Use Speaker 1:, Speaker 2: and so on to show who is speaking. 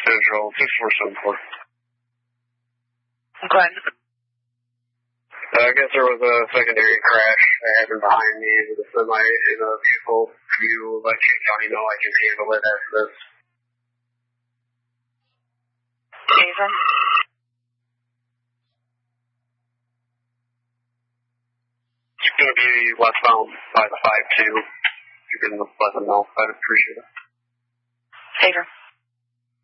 Speaker 1: Central 6474.
Speaker 2: Okay.
Speaker 1: I guess there was a secondary crash that happened behind me with a semi in a vehicle. If you let King County know, I can handle it after this.
Speaker 2: Jason?
Speaker 1: It's going to be westbound by the 5-2. You can let them know. I'd appreciate it.
Speaker 2: Hager.